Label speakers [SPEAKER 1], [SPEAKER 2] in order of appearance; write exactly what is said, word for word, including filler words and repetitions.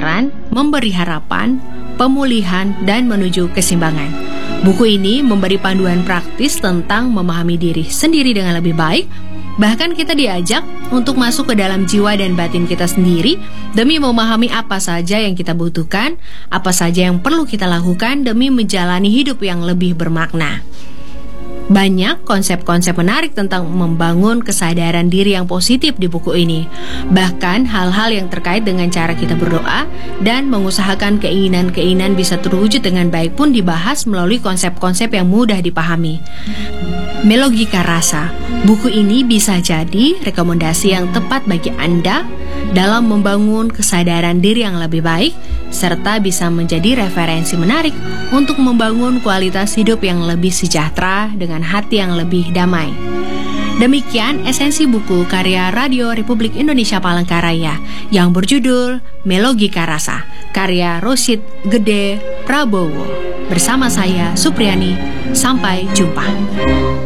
[SPEAKER 1] pelajaran, memberi harapan, pemulihan, dan menuju keseimbangan. Buku ini memberi panduan praktis tentang memahami diri sendiri dengan lebih baik. Bahkan kita diajak untuk masuk ke dalam jiwa dan batin kita sendiri demi memahami apa saja yang kita butuhkan, apa saja yang perlu kita lakukan demi menjalani hidup yang lebih bermakna. Banyak konsep-konsep menarik tentang membangun kesadaran diri yang positif di buku ini. Bahkan hal-hal yang terkait dengan cara kita berdoa dan mengusahakan keinginan-keinginan bisa terwujud dengan baik pun dibahas melalui konsep-konsep yang mudah dipahami. Melogika Rasa. Buku ini bisa jadi rekomendasi yang tepat bagi Anda dalam membangun kesadaran diri yang lebih baik, serta bisa menjadi referensi menarik untuk membangun kualitas hidup yang lebih sejahtera dengan hati yang lebih damai. Demikian esensi buku karya Radio Republik Indonesia Palangkaraya yang berjudul Melogika Rasa, karya Rosid Gede Prabowo. Bersama saya, Supriyani. Sampai jumpa.